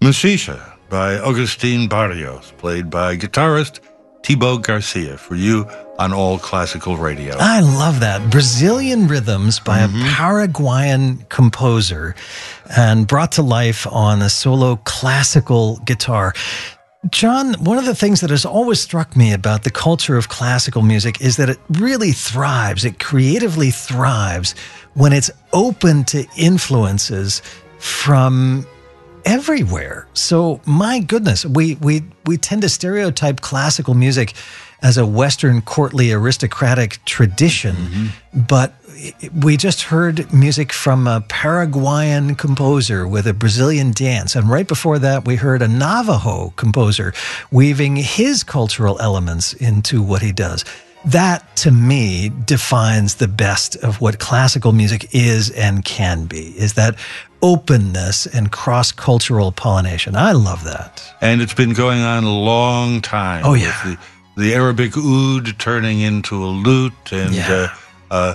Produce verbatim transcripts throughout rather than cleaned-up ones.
Musicha by Agustin Barrios, played by guitarist Thibaut Garcia, for you on All Classical Radio. I love that. Brazilian rhythms by mm-hmm. a Paraguayan composer and brought to life on a solo classical guitar. John, one of the things that has always struck me about the culture of classical music is that it really thrives, it creatively thrives when it's open to influences from everywhere. So, my goodness, we we we tend to stereotype classical music as a Western courtly aristocratic tradition, mm-hmm. but we just heard music from a Paraguayan composer with a Brazilian dance, and right before that we heard a Navajo composer weaving his cultural elements into what he does. That, to me, defines the best of what classical music is and can be, is that openness and cross-cultural pollination. I love that. And it's been going on a long time. Oh, yeah. With the, the Arabic oud turning into a lute, and yeah. uh, uh,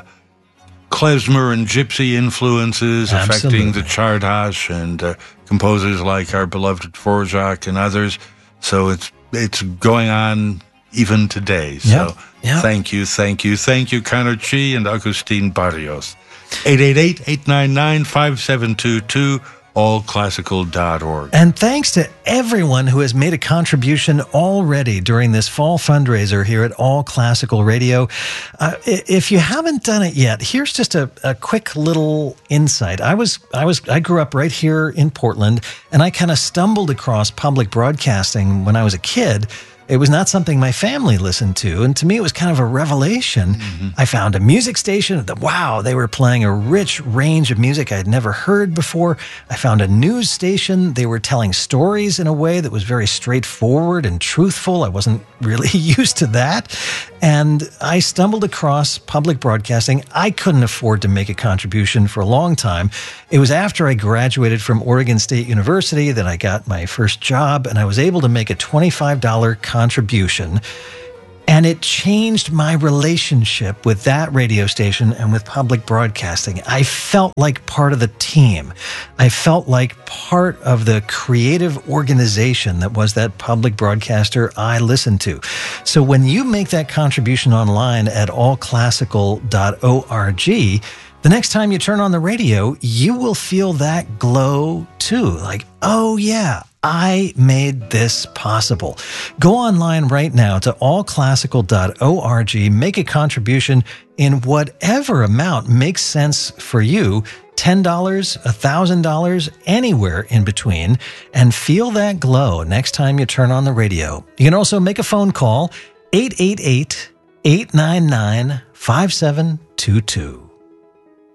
klezmer and gypsy influences Absolutely. affecting the Chardash, and uh, composers like our beloved Dvorak and others. So it's it's going on even today. So yep. Yep. thank you, thank you, thank you, Connor Chi and Agustin Barrios. eight eight eight, eight nine nine, five seven two two, all classical dot org. And thanks to everyone who has made a contribution already during this fall fundraiser here at All Classical Radio. Uh, if you haven't done it yet, here's just a, a quick little insight. I was, I was, I grew up right here in Portland, and I kind of stumbled across public broadcasting when I was a kid. It was not something my family listened to, and to me it was kind of a revelation. Mm-hmm. I found a music station that, wow, they were playing a rich range of music I had never heard before. I found a news station. They were telling stories in a way that was very straightforward and truthful. I wasn't really used to that. And I stumbled across public broadcasting. I couldn't afford to make a contribution for a long time. It was after I graduated from Oregon State University that I got my first job, and I was able to make a twenty-five dollars contribution. And it changed my relationship with that radio station and with public broadcasting. I felt like part of the team. I felt like part of the creative organization that was that public broadcaster I listened to. So when you make that contribution online at all classical dot org, the next time you turn on the radio, you will feel that glow too. Like, oh yeah, I made this possible. Go online right now to all classical dot org, make a contribution in whatever amount makes sense for you, ten dollars, one thousand dollars, anywhere in between, and feel that glow next time you turn on the radio. You can also make a phone call, eight eight eight, eight nine nine, five seven two two.